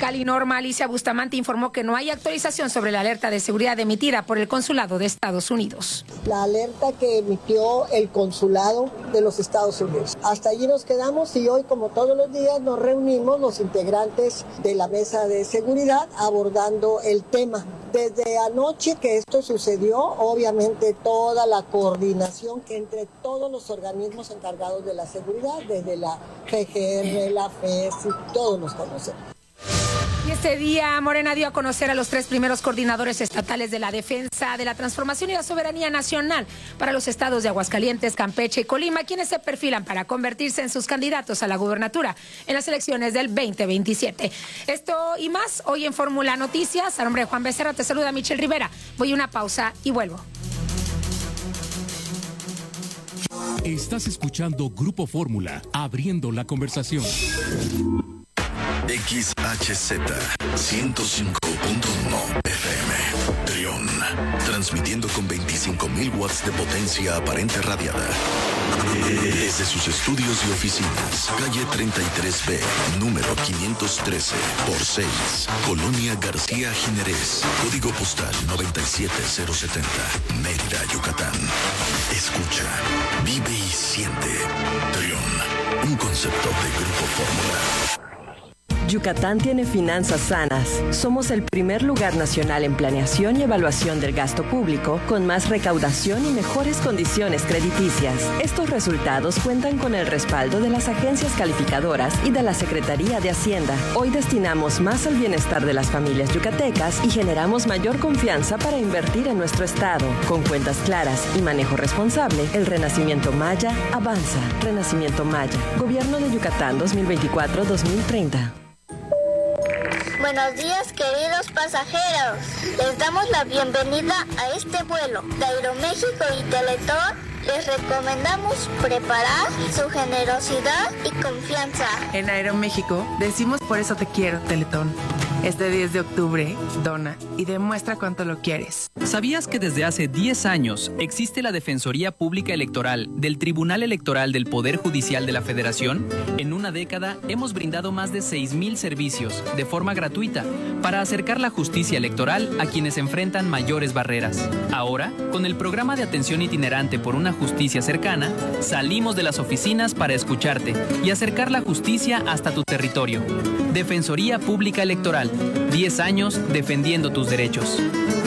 fiscal y Norma Alicia Bustamante informó que no hay actualización sobre la alerta de seguridad emitida por el Consulado de Estados Unidos. La alerta que emitió el Consulado de los Estados Unidos. Hasta allí nos quedamos y hoy, como todos los días, nos reunimos los integrantes de la mesa de seguridad abordando el tema. Desde anoche que esto sucedió, obviamente toda la coordinación entre todos los organismos encargados de la seguridad, desde la PGR, la FES, todos nos conocemos. Y este día Morena dio a conocer a los 3 primeros coordinadores estatales de la defensa de la transformación y la soberanía nacional para los estados de Aguascalientes, Campeche y Colima, quienes se perfilan para convertirse en sus candidatos a la gubernatura en las elecciones del 2027. Esto y más hoy en Fórmula Noticias. A nombre de Juan Becerra te saluda Michelle Rivera. Voy a una pausa y vuelvo. Estás escuchando Grupo Fórmula, abriendo la conversación. XHZ 105.1 FM Trión, transmitiendo con 25,000 watts de potencia aparente radiada desde sus estudios y oficinas, calle 33B, número 513 por 6, Colonia García Jiménez, código postal 97070, Mérida, Yucatán. Escucha, vive y siente. Trión, un concepto de Grupo Fórmula. Yucatán tiene finanzas sanas. Somos el primer lugar nacional en planeación y evaluación del gasto público, con más recaudación y mejores condiciones crediticias. Estos resultados cuentan con el respaldo de las agencias calificadoras y de la Secretaría de Hacienda. Hoy destinamos más al bienestar de las familias yucatecas y generamos mayor confianza para invertir en nuestro estado. Con cuentas claras y manejo responsable, el Renacimiento Maya avanza. Renacimiento Maya. Gobierno de Yucatán 2024-2030. Buenos días, queridos pasajeros. Les damos la bienvenida a este vuelo de Aeroméxico y Teletón. Les recomendamos preparar su generosidad y confianza. En Aeroméxico decimos por eso te quiero, Teletón. Este 10 de octubre, dona y demuestra cuánto lo quieres. ¿Sabías que desde hace 10 años existe la Defensoría Pública Electoral del Tribunal Electoral del Poder Judicial de la Federación? En una década hemos brindado más de 6,000 servicios de forma gratuita para acercar la justicia electoral a quienes enfrentan mayores barreras. Ahora, con el programa de atención itinerante por una justicia cercana, salimos de las oficinas para escucharte y acercar la justicia hasta tu territorio. Defensoría Pública Electoral, 10 años defendiendo tus derechos.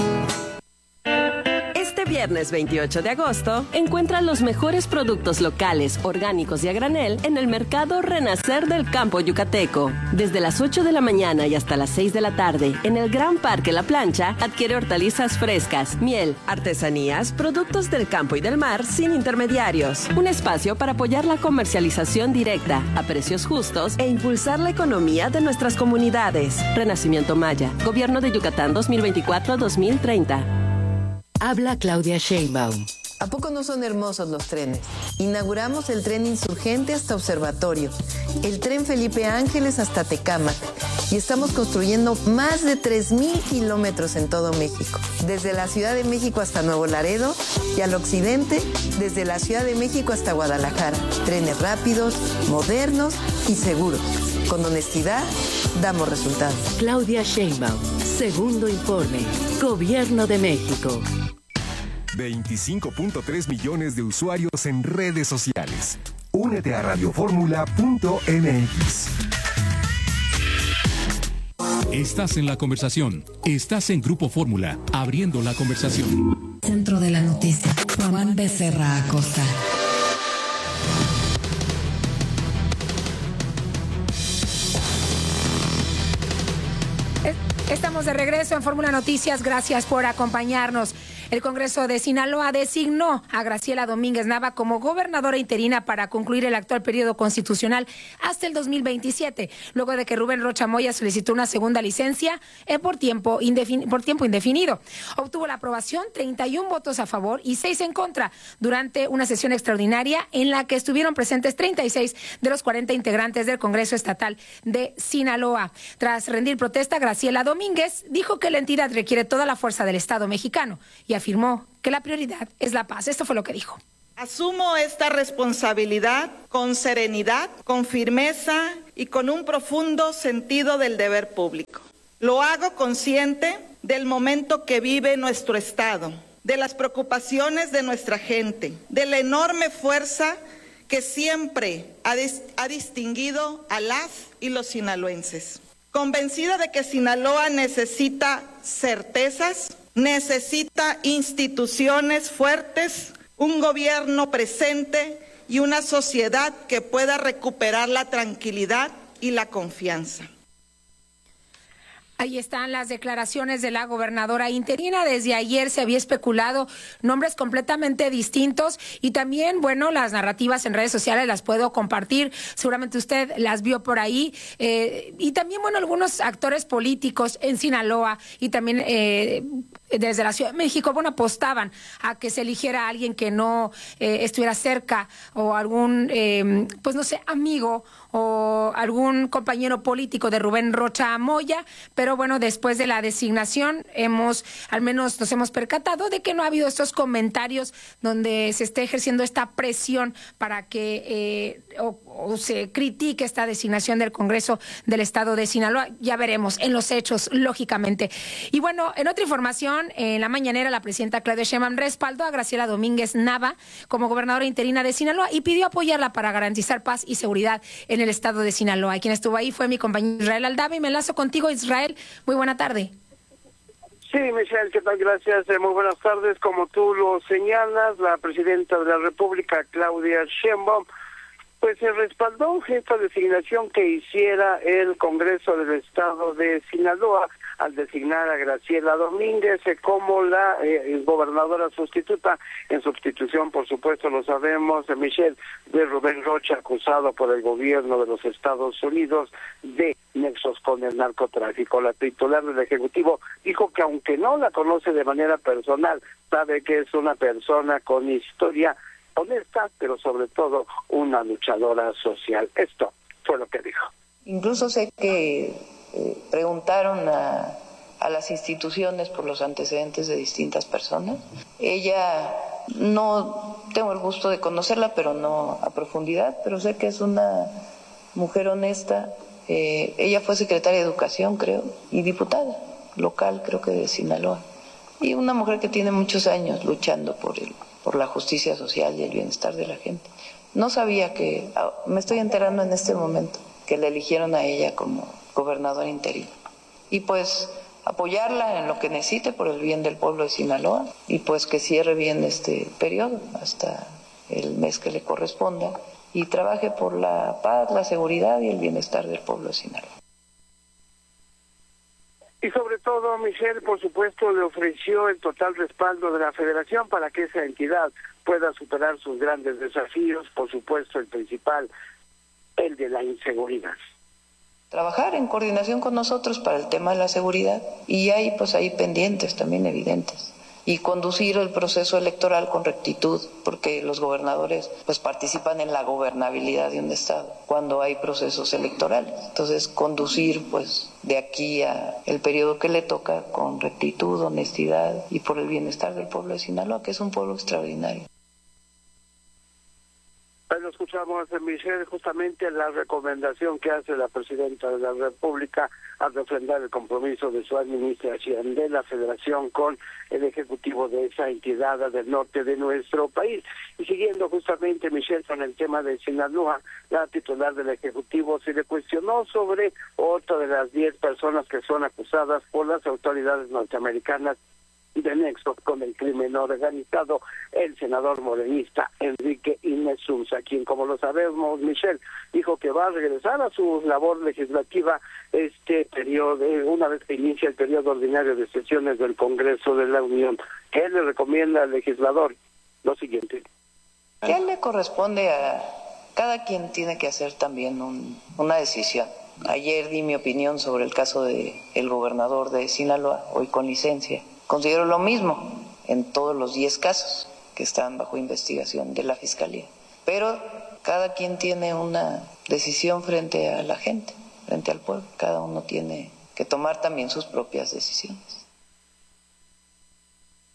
Viernes 28 de agosto, encuentra los mejores productos locales, orgánicos y a granel en el mercado Renacer del Campo Yucateco. Desde las 8 de la mañana y hasta las 6 de la tarde, en el Gran Parque La Plancha, adquiere hortalizas frescas, miel, artesanías, productos del campo y del mar sin intermediarios. Un espacio para apoyar la comercialización directa, a precios justos e impulsar la economía de nuestras comunidades. Renacimiento Maya, Gobierno de Yucatán 2024-2030. Habla Claudia Sheinbaum. ¿A poco no son hermosos los trenes? Inauguramos el tren Insurgente hasta Observatorio, el tren Felipe Ángeles hasta Tecámac y estamos construyendo más de 3,000 kilómetros en todo México, desde la Ciudad de México hasta Nuevo Laredo y al occidente, desde la Ciudad de México hasta Guadalajara. Trenes rápidos, modernos y seguros. Con honestidad, damos resultados. Claudia Sheinbaum, segundo informe, Gobierno de México. 25.3 millones de usuarios en redes sociales. Únete a radioformula.mx. Estás en la conversación. Estás en Grupo Fórmula, abriendo la conversación. Centro de la noticia. Juan Becerra Acosta. Estamos de regreso en Fórmula Noticias. Gracias por acompañarnos. El Congreso de Sinaloa designó a Graciela Domínguez Nava como gobernadora interina para concluir el actual periodo constitucional hasta el 2027, luego de que Rubén Rocha Moya solicitó una segunda licencia por tiempo indefinido. Obtuvo la aprobación, 31 votos a favor y 6 en contra, durante una sesión extraordinaria en la que estuvieron presentes 36 de los 40 integrantes del Congreso Estatal de Sinaloa. Tras rendir protesta, Graciela Domínguez dijo que la entidad requiere toda la fuerza del Estado mexicano y afirmó que la prioridad es la paz. Esto fue lo que dijo. Asumo esta responsabilidad con serenidad, con firmeza y con un profundo sentido del deber público. Lo hago consciente del momento que vive nuestro Estado, de las preocupaciones de nuestra gente, de la enorme fuerza que siempre ha distinguido a las y los sinaloenses. Convencida de que Sinaloa necesita certezas, necesita instituciones fuertes, un gobierno presente y una sociedad que pueda recuperar la tranquilidad y la confianza. Ahí están las declaraciones de la gobernadora interina. Desde ayer se había especulado nombres completamente distintos y también, bueno, las narrativas en redes sociales las puedo compartir. Seguramente usted las vio por ahí. Y también, bueno, algunos actores políticos en Sinaloa y también desde la Ciudad de México, bueno, apostaban a que se eligiera a alguien que no estuviera cerca o algún, pues no sé, amigo o algún compañero político de Rubén Rocha Moya, pero bueno, después de la designación al menos nos hemos percatado de que no ha habido estos comentarios donde se esté ejerciendo esta presión para que o se critique esta designación del Congreso del Estado de Sinaloa. Ya veremos en los hechos, lógicamente. Y bueno, en otra información, en la mañanera la presidenta Claudia Sheinbaum respaldó a Graciela Domínguez Nava como gobernadora interina de Sinaloa y pidió apoyarla para garantizar paz y seguridad en el Estado de Sinaloa. Y quien estuvo ahí fue mi compañero Israel Aldama y me enlazo contigo, Israel. Muy buena tarde. Sí, Michelle, ¿qué tal? Gracias. Muy buenas tardes. Como tú lo señalas, la presidenta de la República, Claudia Sheinbaum, pues se respaldó esta designación que hiciera el Congreso del Estado de Sinaloa al designar a Graciela Domínguez como la gobernadora sustituta, en sustitución, por supuesto, lo sabemos, Michelle, de Rubén Rocha, acusado por el gobierno de los Estados Unidos de nexos con el narcotráfico. La titular del Ejecutivo dijo que aunque no la conoce de manera personal, sabe que es una persona con historia honesta, pero sobre todo una luchadora social. Esto fue lo que dijo. Incluso sé que preguntaron a las instituciones por los antecedentes de distintas personas. Ella, no tengo el gusto de conocerla, pero no a profundidad, pero sé que es una mujer honesta. Ella fue secretaria de Educación, creo, y diputada local, creo que de Sinaloa. Y una mujer que tiene muchos años luchando por la justicia social y el bienestar de la gente. No sabía me estoy enterando en este momento, que la eligieron a ella como gobernadora interina. Y pues apoyarla en lo que necesite por el bien del pueblo de Sinaloa y pues que cierre bien este periodo hasta el mes que le corresponda y trabaje por la paz, la seguridad y el bienestar del pueblo de Sinaloa. Y sobre todo, Michelle, por supuesto, le ofreció el total respaldo de la Federación para que esa entidad pueda superar sus grandes desafíos, por supuesto, el principal, el de la inseguridad. Trabajar en coordinación con nosotros para el tema de la seguridad y hay pendientes también evidentes. Y conducir el proceso electoral con rectitud, porque los gobernadores pues participan en la gobernabilidad de un estado cuando hay procesos electorales. Entonces, conducir pues de aquí a el periodo que le toca con rectitud, honestidad y por el bienestar del pueblo de Sinaloa, que es un pueblo extraordinario. Bueno, escuchamos, Michelle, justamente la recomendación que hace la presidenta de la República al refrendar el compromiso de su administración de la Federación con el Ejecutivo de esa entidad del norte de nuestro país. Y siguiendo justamente, Michelle, con el tema de Sinaloa, la titular del Ejecutivo se le cuestionó sobre otra de las 10 personas que son acusadas por las autoridades norteamericanas de nexo con el crimen organizado, el senador morenista Enrique Insunza, quien, como lo sabemos, Michelle, dijo que va a regresar a su labor legislativa este periodo, una vez que inicia el periodo ordinario de sesiones del Congreso de la Unión. ¿Qué le recomienda al legislador? Lo siguiente. ¿Qué le corresponde a cada quien? Tiene que hacer también una decisión. Ayer di mi opinión sobre el caso de el gobernador de Sinaloa, hoy con licencia. Considero lo mismo en todos los 10 casos que están bajo investigación de la Fiscalía. Pero cada quien tiene una decisión frente a la gente, frente al pueblo. Cada uno tiene que tomar también sus propias decisiones.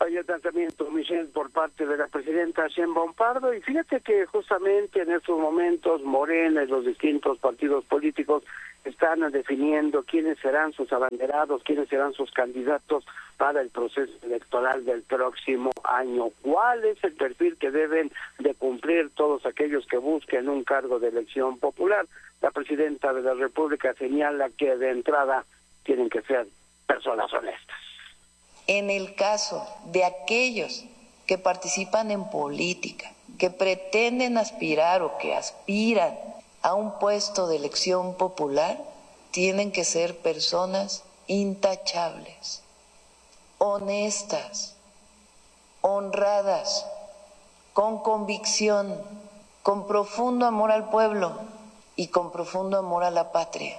Hay el lanzamiento, Michelle, por parte de la presidenta Sheinbaum Pardo, y fíjate que justamente en estos momentos Morena y los distintos partidos políticos están definiendo quiénes serán sus abanderados, quiénes serán sus candidatos para el proceso electoral del próximo año. ¿Cuál es el perfil que deben de cumplir todos aquellos que busquen un cargo de elección popular? La presidenta de la República señala que de entrada tienen que ser personas honestas. En el caso de aquellos que participan en política, que pretenden aspirar o que aspiran a un puesto de elección popular, tienen que ser personas intachables, honestas, honradas, con convicción, con profundo amor al pueblo y con profundo amor a la patria.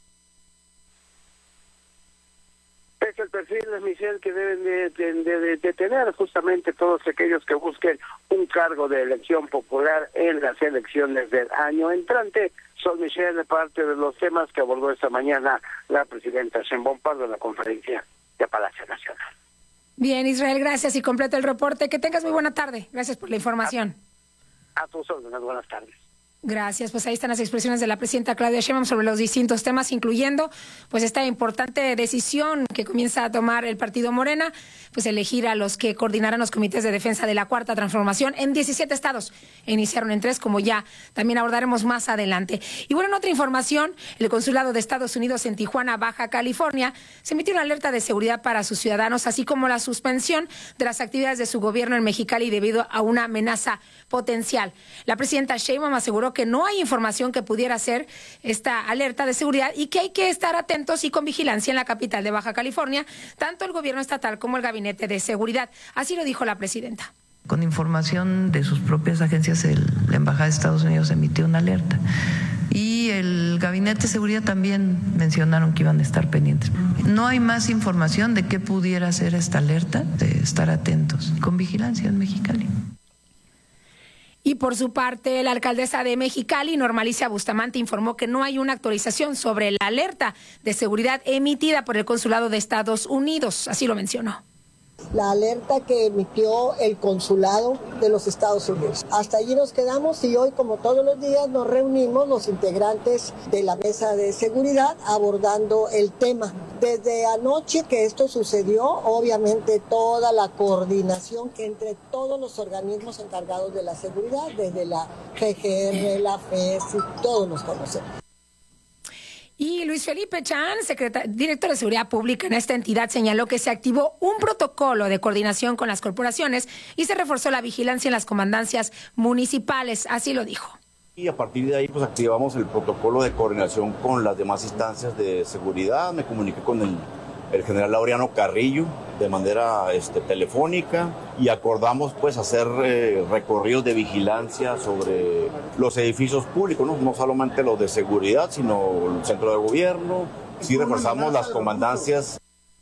Es el perfil, Michelle, que deben de tener justamente todos aquellos que busquen un cargo de elección popular en las elecciones del año entrante. Son, Michelle, parte de los temas que abordó esta mañana la presidenta Sheinbaum Pardo en la conferencia de Palacio Nacional. Bien, Israel, gracias y completo el reporte. Que tengas muy buena tarde. Gracias por la información. A tus órdenes, buenas tardes. Gracias, pues ahí están las expresiones de la presidenta Claudia Sheinbaum sobre los distintos temas, incluyendo pues esta importante decisión que comienza a tomar el partido Morena, pues elegir a los que coordinarán los comités de defensa de la Cuarta Transformación en 17 estados. Iniciaron en 3, como ya también abordaremos más adelante. Y bueno, en otra información, el Consulado de Estados Unidos en Tijuana, Baja California, se emitió una alerta de seguridad para sus ciudadanos, así como la suspensión de las actividades de su gobierno en Mexicali debido a una amenaza potencial. La presidenta Sheinbaum aseguró que no hay información que pudiera ser esta alerta de seguridad y que hay que estar atentos y con vigilancia en la capital de Baja California, tanto el gobierno estatal como el gabinete de seguridad. Así lo dijo la presidenta. Con información de sus propias agencias, la Embajada de Estados Unidos emitió una alerta. Y el Gabinete de Seguridad también mencionaron que iban a estar pendientes. No hay más información de qué pudiera ser esta alerta, de estar atentos, con vigilancia en Mexicali. Y por su parte, la alcaldesa de Mexicali, Norma Alicia Bustamante, informó que no hay una actualización sobre la alerta de seguridad emitida por el Consulado de Estados Unidos. Así lo mencionó. La alerta que emitió el Consulado de los Estados Unidos. Hasta allí nos quedamos y hoy, como todos los días, nos reunimos los integrantes de la mesa de seguridad abordando el tema. Desde anoche que esto sucedió, obviamente toda la coordinación que entre todos los organismos encargados de la seguridad, desde la GGR, la FES, todos nos conocemos. Y Luis Felipe Chan, director de Seguridad Pública en esta entidad, señaló que se activó un protocolo de coordinación con las corporaciones y se reforzó la vigilancia en las comandancias municipales. Así lo dijo. Y a partir de ahí pues activamos el protocolo de coordinación con las demás instancias de seguridad. Me comuniqué con el general Laureano Carrillo de manera telefónica y acordamos pues hacer recorridos de vigilancia sobre los edificios públicos, no solamente los de seguridad, sino el centro de gobierno. Sí reforzamos las comandancias.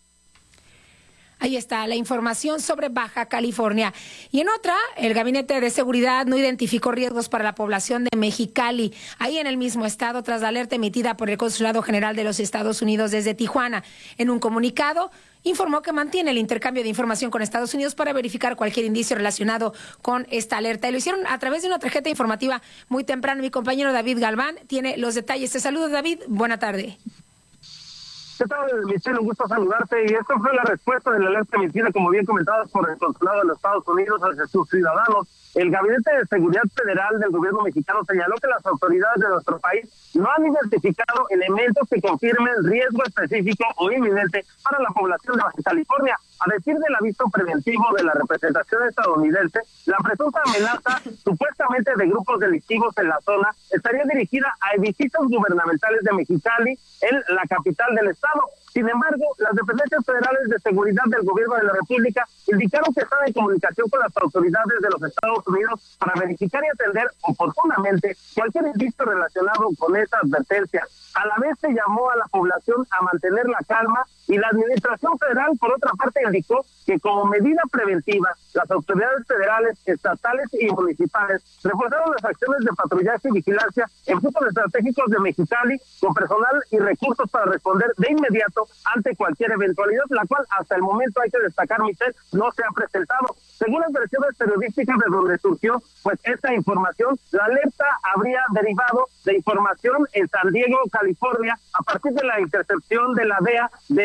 Ahí está la información sobre Baja California. Y en otra, el Gabinete de Seguridad no identificó riesgos para la población de Mexicali, ahí en el mismo estado, tras la alerta emitida por el Consulado General de los Estados Unidos desde Tijuana. En un comunicado, informó que mantiene el intercambio de información con Estados Unidos para verificar cualquier indicio relacionado con esta alerta. Y lo hicieron a través de una tarjeta informativa muy temprano. Mi compañero David Galván tiene los detalles. Te saludo, David. Buena tarde. ¿Qué tal, Michelle? Un gusto saludarte. Y esto fue la respuesta de la alerta emitida, como bien comentadas, por el Consulado de los Estados Unidos hacia sus ciudadanos. El Gabinete de Seguridad Federal del gobierno mexicano señaló que las autoridades de nuestro país no han identificado elementos que confirmen riesgo específico o inminente para la población de Baja California. A decir del aviso preventivo de la representación estadounidense, la presunta amenaza supuestamente de grupos delictivos en la zona estaría dirigida a edificios gubernamentales de Mexicali, en la capital del estado. Sin embargo, las dependencias federales de seguridad del gobierno de la República indicaron que están en comunicación con las autoridades de los Estados Unidos para verificar y atender oportunamente cualquier indicio relacionado con esa advertencia. A la vez se llamó a la población a mantener la calma y la administración federal, por otra parte, indicó que como medida preventiva, las autoridades federales, estatales y municipales reforzaron las acciones de patrullaje y vigilancia en puntos estratégicos de Mexicali con personal y recursos para responder de de inmediato ante cualquier eventualidad, la cual hasta el momento, hay que destacar, Michelle, no se ha presentado. Según las versiones periodísticas de donde surgió pues esta información, la alerta habría derivado de información en San Diego, California, a partir de la intercepción de la DEA de